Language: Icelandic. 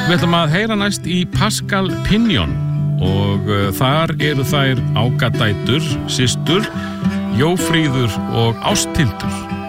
Við ætlum að heyra næst í Pascal Pignon og þar eru þær ágadætur, systur, Jófríður og Ásthildur.